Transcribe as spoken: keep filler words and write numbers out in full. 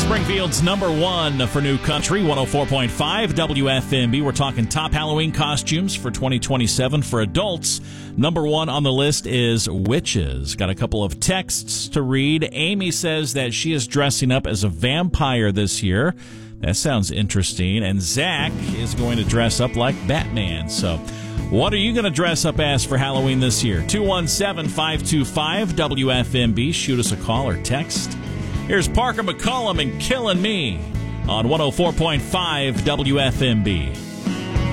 Springfield's number one for new country, one oh four point five W F M B. We're talking top Halloween costumes for twenty twenty-seven for adults. Number one on the list is witches. Got a couple of texts to read. Amy says that she is dressing up as a vampire this year. That sounds interesting. And Zach is going to dress up like Batman. So what are you going to dress up as for Halloween this year? two one seven, five two five, W F M B. Shoot us a call or text. Here's Parker McCollum and Killin' Me on one oh four point five W F M B.